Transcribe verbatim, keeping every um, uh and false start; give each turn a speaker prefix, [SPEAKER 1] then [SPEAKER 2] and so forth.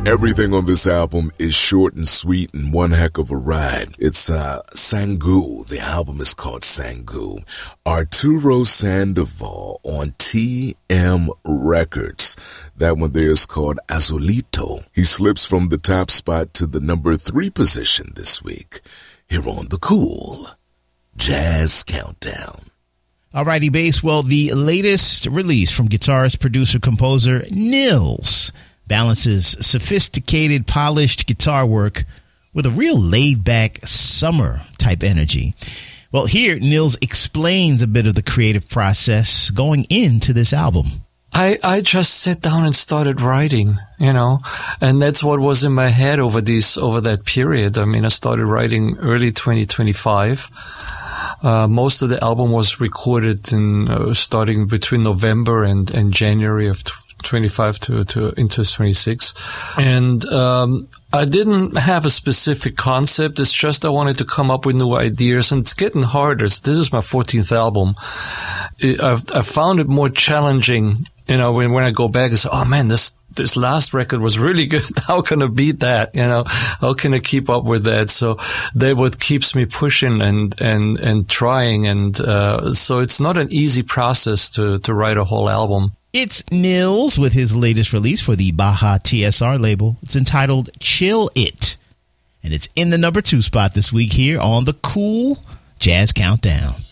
[SPEAKER 1] Everything on this album is short and sweet and one heck of a ride. It's uh, Sangu. The album is called Sangu. Arturo Sandoval on T M Records. That one there is called Azulito. He slips from the top spot to the number three position this week. Here on the Cool Jazz Countdown.
[SPEAKER 2] Alrighty, bass. Well, the latest release from guitarist, producer, composer Nils balances sophisticated, polished guitar work with a real laid-back summer-type energy. Well, here, Nils explains a bit of the creative process going into this album.
[SPEAKER 3] I, I just sat down and started writing, you know, and that's what was in my head over these, over that period. I mean, I started writing early twenty twenty-five. Uh, most of the album was recorded in, uh, starting between November and, and January of twenty-five to, to into twenty-six. And, um, I didn't have a specific concept. It's just I wanted to come up with new ideas, and it's getting harder. This is my fourteenth album. I've, I found it more challenging, you know, when, when I go back and say, oh man, this, this last record was really good. How can I beat that? You know, how can I keep up with that? So that what keeps me pushing and, and, and trying. And, uh, so it's not an easy process to, to write a whole album.
[SPEAKER 2] It's Nils with his latest release for the Baja T S R label. It's entitled Chill It, and it's in the number two spot this week here on the Cool Jazz Countdown.